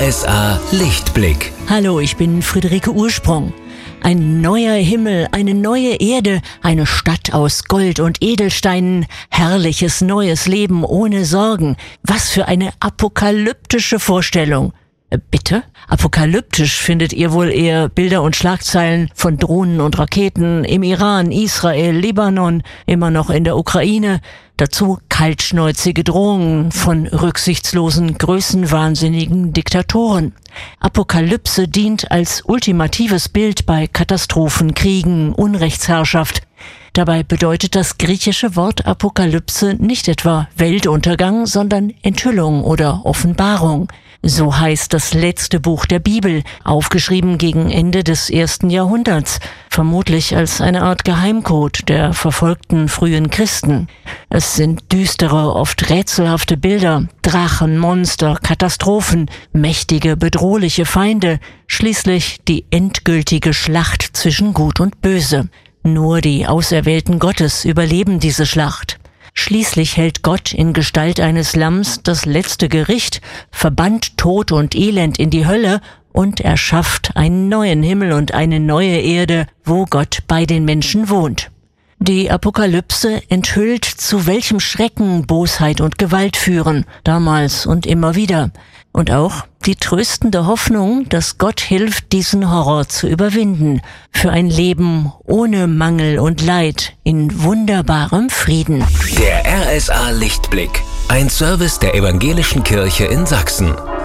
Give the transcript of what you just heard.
RSA Lichtblick. Hallo, ich bin Friederike Ursprung. Ein neuer Himmel, eine neue Erde, eine Stadt aus Gold und Edelsteinen, herrliches neues Leben ohne Sorgen. Was für eine apokalyptische Vorstellung. Bitte? Apokalyptisch findet ihr wohl eher Bilder und Schlagzeilen von Drohnen und Raketen im Iran, Israel, Libanon, immer noch in der Ukraine. Dazu kaltschnäuzige Drohungen von rücksichtslosen, größenwahnsinnigen Diktatoren. Apokalypse dient als ultimatives Bild bei Katastrophen, Kriegen, Unrechtsherrschaft. Dabei bedeutet das griechische Wort Apokalypse nicht etwa Weltuntergang, sondern Enthüllung oder Offenbarung. So heißt das letzte Buch der Bibel, aufgeschrieben gegen Ende des 1. Jahrhunderts, vermutlich als eine Art Geheimcode der verfolgten frühen Christen. Es sind düstere, oft rätselhafte Bilder, Drachen, Monster, Katastrophen, mächtige, bedrohliche Feinde, schließlich die endgültige Schlacht zwischen Gut und Böse. Nur die Auserwählten Gottes überleben diese Schlacht. Schließlich hält Gott in Gestalt eines Lamms das letzte Gericht, verbannt Tod und Elend in die Hölle und erschafft einen neuen Himmel und eine neue Erde, wo Gott bei den Menschen wohnt. Die Apokalypse enthüllt, zu welchem Schrecken Bosheit und Gewalt führen, damals und immer wieder. Und auch die tröstende Hoffnung, dass Gott hilft, diesen Horror zu überwinden, für ein Leben ohne Mangel und Leid, in wunderbarem Frieden. Der RSA Lichtblick, ein Service der Evangelischen Kirche in Sachsen.